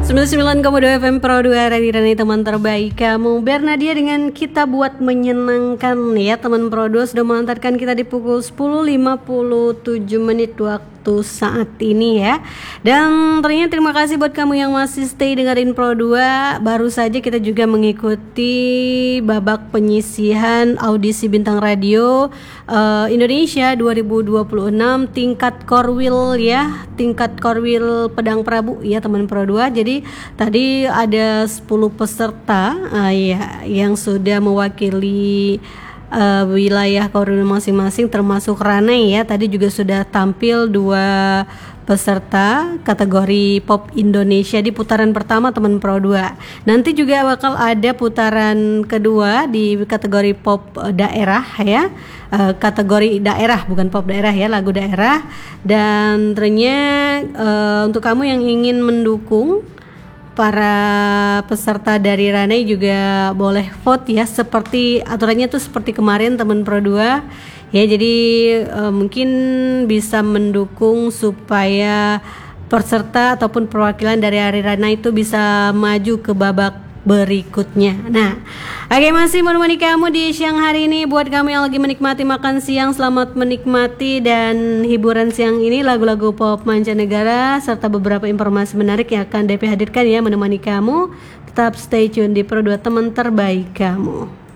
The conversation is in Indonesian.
99,2 FM Pro 2 Rani teman terbaik kamu. Bernadia dengan Kita Buat Menyenangkan ya teman Pro 2 sudah mengantarkan kita di pukul 10.57 menit waktu saat ini ya. Dan ternyata terima kasih buat kamu yang masih stay dengerin Pro 2. Baru saja kita juga mengikuti babak penyisihan audisi bintang radio Indonesia 2026 tingkat Korwil ya, tingkat Korwil Pedang Prabu ya teman Pro 2. Jadi tadi ada 10 peserta ya yang sudah mewakili wilayah Korwil masing-masing termasuk Ranai ya. Tadi juga sudah tampil 2 peserta kategori pop Indonesia di putaran pertama teman Pro 2. Nanti juga bakal ada putaran kedua di kategori pop daerah ya. Kategori daerah bukan pop daerah ya, lagu daerah. Dan ternyata untuk kamu yang ingin mendukung para peserta dari Ranai juga boleh vote ya, seperti aturannya tuh seperti kemarin teman Pro 2 ya. Jadi mungkin bisa mendukung supaya peserta ataupun perwakilan dari Ranai itu bisa maju ke babak berikutnya. Nah, oke, masih menemani kamu di siang hari ini. Buat kamu yang lagi menikmati makan siang, selamat menikmati. Dan hiburan siang ini lagu-lagu pop mancanegara serta beberapa informasi menarik yang akan DP hadirkan ya menemani kamu. Tetap stay tune di Pro 2 teman terbaik kamu.